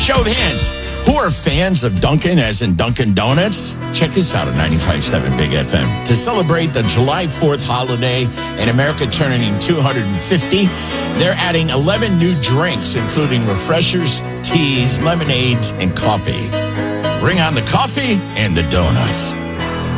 Show of hands. Who are fans of Dunkin', as in Dunkin' Donuts? Check this out at 95.7 Big FM. To celebrate the July 4th holiday and America turning 250, they're adding 11 new drinks, including refreshers, teas, lemonades, and coffee. Bring on the coffee and the donuts.